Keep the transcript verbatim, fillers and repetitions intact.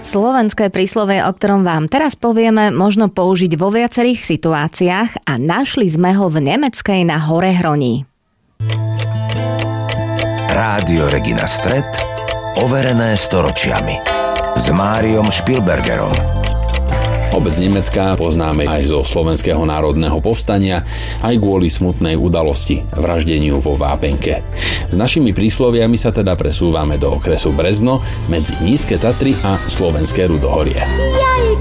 Slovenské príslovie, o ktorom vám teraz povieme, možno použiť vo viacerých situáciách a našli sme ho v nemeckej na Horehroní. Rádio Regina Stret, overené storočiami. S Máriom Špilbergerom. Obec Nemecka poznáme aj zo Slovenského národného povstania, aj kvôli smutnej udalosti, vraždeniu vo Vápenke. S našimi prísloviami sa teda presúvame do okresu Brezno medzi Nízke Tatry a Slovenské Rudohorie.